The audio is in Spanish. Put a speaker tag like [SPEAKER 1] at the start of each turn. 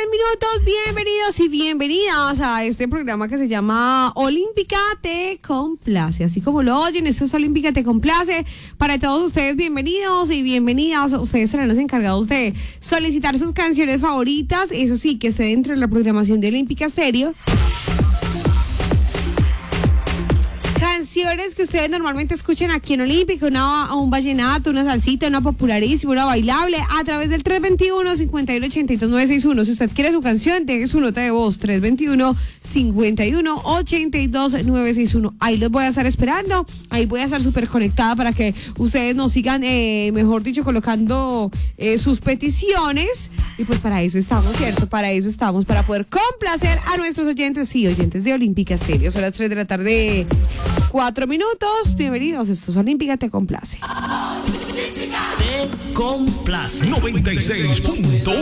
[SPEAKER 1] minutos, bienvenidos y bienvenidas a este programa que se llama Olímpica Te Complace. Así como lo oyen, esto es Olímpica Te Complace. Para todos ustedes, bienvenidos y bienvenidas. Ustedes serán los encargados de solicitar sus canciones favoritas. Eso sí, que esté dentro de la programación de Olímpica Stereo. Canciones que ustedes normalmente escuchan aquí en Olímpica, un vallenato, una salsita, una popularísima, una bailable, a través del 321-5182-961. Si usted quiere su canción, deje su nota de voz, 321-5182-961. Ahí los voy a estar esperando, ahí voy a estar súper conectada para que ustedes nos sigan, mejor dicho, colocando sus peticiones. Y pues para eso estamos, ¿cierto? Para eso estamos, para poder complacer a nuestros oyentes, sí, oyentes de Olímpica Stereo. Son las 3 de la tarde, 4 minutos. Bienvenidos, esto es Olímpica Te Complace.
[SPEAKER 2] Te Complace 96.1.